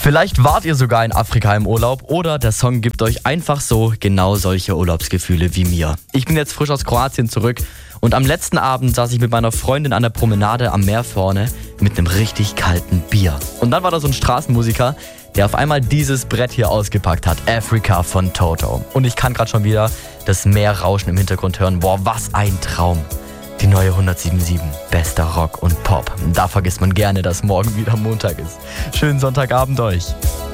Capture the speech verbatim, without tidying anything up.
Vielleicht wart ihr sogar in Afrika im Urlaub oder der Song gibt euch einfach so genau solche Urlaubsgefühle wie mir. Ich bin jetzt frisch aus Kroatien zurück und am letzten Abend saß ich mit meiner Freundin an der Promenade am Meer vorne mit einem richtig kalten Bier. Und dann war da so ein Straßenmusiker, der auf einmal dieses Brett hier ausgepackt hat. Africa von Toto. Und ich kann gerade schon wieder das Meerrauschen im Hintergrund hören. Boah, was ein Traum. Die neue hundertsieben Komma sieben. Bester Rock und Pop. Da vergisst man gerne, dass morgen wieder Montag ist. Schönen Sonntagabend euch.